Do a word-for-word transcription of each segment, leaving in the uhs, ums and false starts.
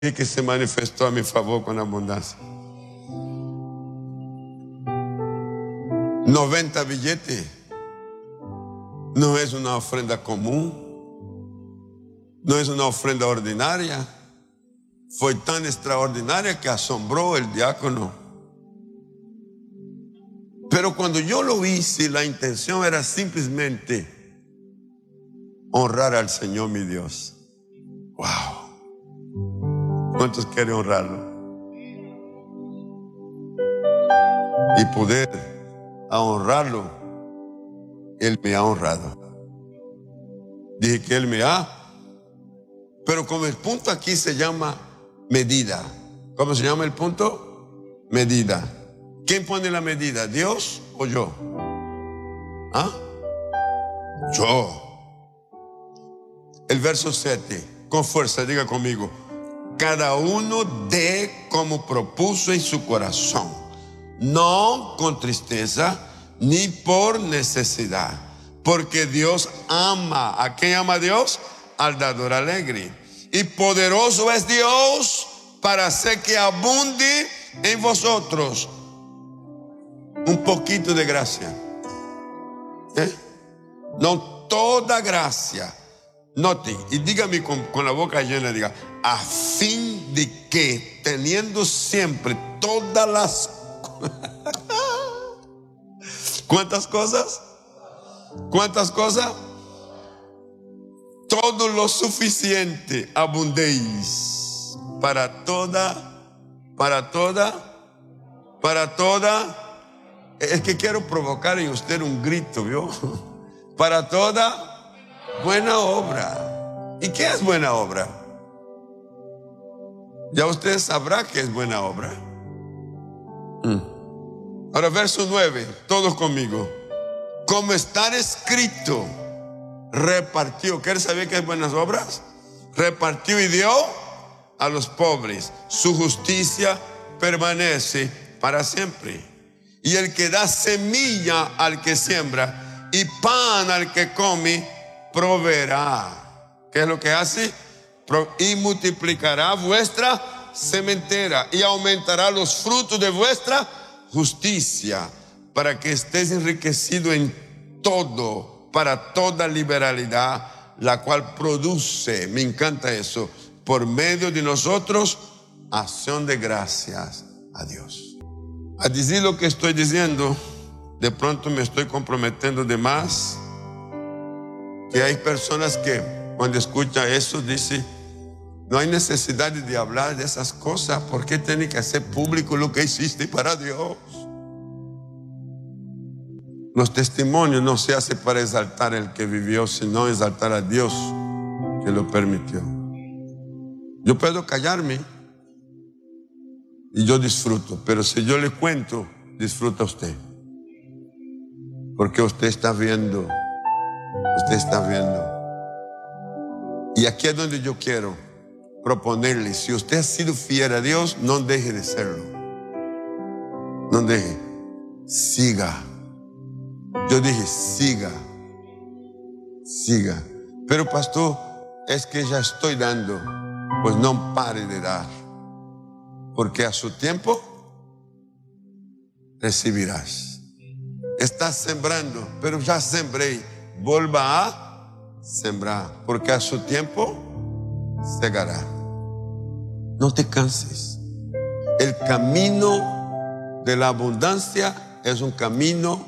y que se manifestó a mi favor con abundancia. noventa billetes no es una ofrenda común, no es una ofrenda ordinaria. Fue tan extraordinaria que asombró el diácono. Pero cuando yo lo hice, la intención era simplemente honrar al Señor mi Dios. Wow. ¿Cuántos quieren honrarlo? Y poder a honrarlo, Él me ha honrado. Dije que Él me ha, pero como el punto aquí se llama medida. ¿Cómo se llama el punto? Medida. ¿Quién pone la medida? ¿Dios o yo? ¿Ah? Yo. El verso siete, con fuerza, diga conmigo. Cada uno dé como propuso en su corazón, no con tristeza ni por necesidad, porque Dios ama. ¿A quién ama Dios? Al dador alegre. Y poderoso es Dios para hacer que abunde en vosotros un poquito de gracia. ¿Eh? No toda gracia. Note, y dígame con, con la boca llena, diga, a fin de que teniendo siempre todas las ¿cuántas cosas? ¿Cuántas cosas? Todo lo suficiente abundéis para toda, para toda, para toda. Es que quiero provocar en usted un grito, ¿vio? Para toda buena obra. ¿Y qué es buena obra? Ya usted sabrá que es buena obra. Mm. Ahora verso nueve, todos conmigo. Como está escrito, repartió. ¿Quieres saber qué es buenas obras? Repartió y dio a los pobres. Su justicia permanece para siempre. Y el que da semilla al que siembra y pan al que come, proveerá. ¿Qué es lo que hace? Y multiplicará vuestra sementera y aumentará los frutos de vuestra justicia, para que estés enriquecido en todo, para toda liberalidad, la cual produce, me encanta eso, por medio de nosotros, acción de gracias a Dios. A decir lo que estoy diciendo, de pronto me estoy comprometiendo de más, que hay personas que cuando escuchan eso dicen, no hay necesidad de hablar de esas cosas, ¿por qué tiene que hacer público lo que hiciste para Dios? Los testimonios no se hacen para exaltar el que vivió, sino exaltar a Dios que lo permitió. Yo puedo callarme y yo disfruto, pero si yo le cuento, disfruta usted. Porque usted está viendo, usted está viendo. Y aquí es donde yo quiero proponerle, si usted ha sido fiel a Dios, no deje de serlo. No deje, siga. Yo dije, siga, siga. Pero pastor, es que ya estoy dando. Pues no pare de dar, porque a su tiempo recibirás. Estás sembrando, pero ya sembré. Vuelva a sembrar, porque a su tiempo segará. No te canses. El camino de la abundancia es un camino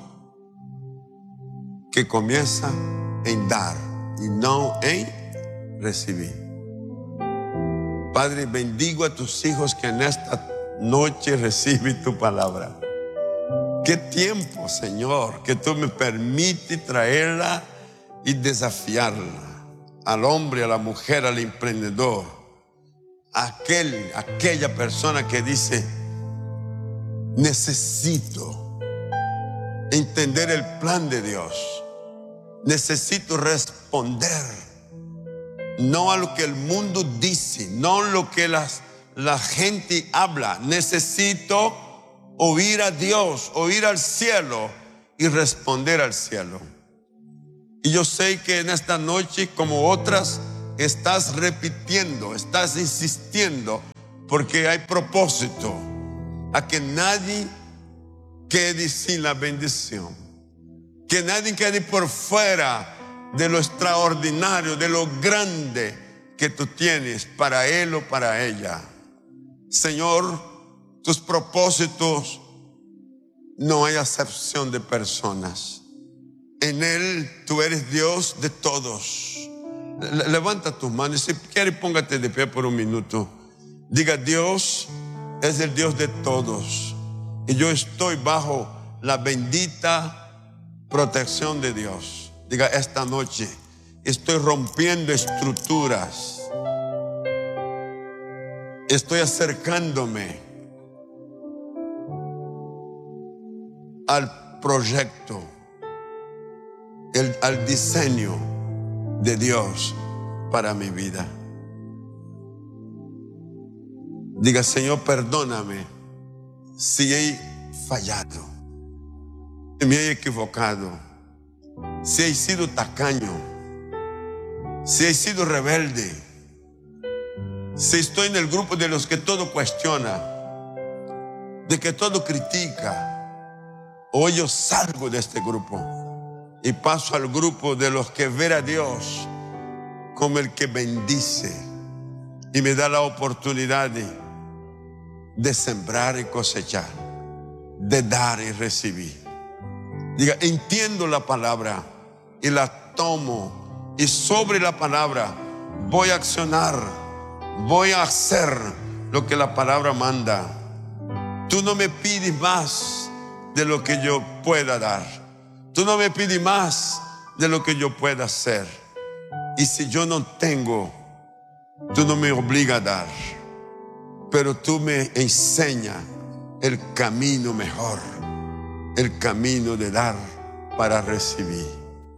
que comienza en dar y no en recibir. Padre, bendigo a tus hijos que en esta noche reciben tu palabra. Qué tiempo, Señor, que tú me permites traerla y desafiarla. Al hombre, a la mujer, al emprendedor, aquel, aquella persona que dice, necesito entender el plan de Dios. Necesito responder, no a lo que el mundo dice, no a lo que las, la gente habla. Necesito oír a Dios, oír al cielo y responder al cielo. Y yo sé que en esta noche, como otras, estás repitiendo, estás insistiendo, porque hay propósito a que nadie quede sin la bendición, que nadie quede por fuera de lo extraordinario, de lo grande que tú tienes para él o para ella. Señor, tus propósitos no hay acepción de personas. En él tú eres Dios de todos. Levanta tus manos, si quieres póngate de pie por un minuto. Diga: Dios es el Dios de todos, y yo estoy bajo la bendita protección de Dios. Diga: esta noche estoy rompiendo estructuras, estoy acercándome al proyecto, el, al diseño de Dios para mi vida. Diga: Señor, perdóname si he fallado, si me he equivocado, si he sido tacaño, si he sido rebelde, si estoy en el grupo de los que todo cuestiona, de que todo critica. Hoy yo salgo de este grupo y paso al grupo de los que ven a Dios como el que bendice y me da la oportunidad de, de sembrar y cosechar, de dar y recibir. Diga: entiendo la palabra y la tomo, y sobre la palabra voy a accionar, voy a hacer lo que la palabra manda. Tú no me pides más de lo que yo pueda dar. Tú no me pides más de lo que yo pueda hacer. Y si yo no tengo, tú no me obligas a dar, pero tú me enseñas el camino mejor, el camino de dar para recibir.